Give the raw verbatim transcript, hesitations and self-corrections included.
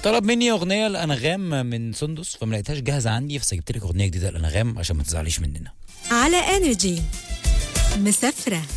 طلب مني اغنيه الانغام من سندس فما لقيتهاش جاهزه عندي، فسجبت لك اغنيه جديده الانغام عشان ما تزعليش مننا. على انرجي مسافره.